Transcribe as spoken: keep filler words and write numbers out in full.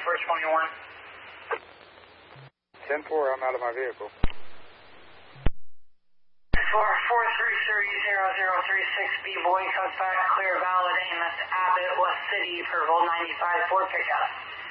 four twenty-one. ten four, I'm out of my vehicle. four four three three zero zero three six, B-Boy comes back, clear, valid, aim at Abbott, West City, for Volt ninety-five, Ford pickup.